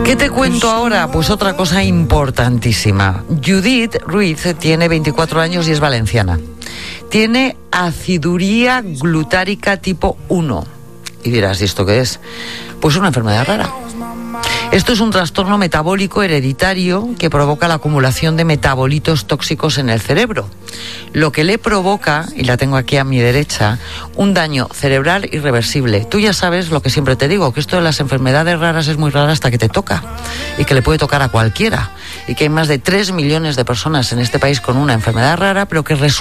¿Qué te cuento ahora? Pues otra cosa importantísima. Judith Ruiz tiene 24 años y es valenciana. Tiene aciduría glutárica tipo 1. Y dirás, ¿y esto qué es? Pues una enfermedad rara. Esto es un trastorno metabólico hereditario que provoca la acumulación de metabolitos tóxicos en el cerebro, lo que le provoca, y la tengo aquí a mi derecha, un daño cerebral irreversible. Tú ya sabes lo que siempre te digo, que esto de las enfermedades raras es muy rara hasta que te toca, y que le puede tocar a cualquiera, y que hay más de 3 millones de personas en este país con una enfermedad rara, pero que resulta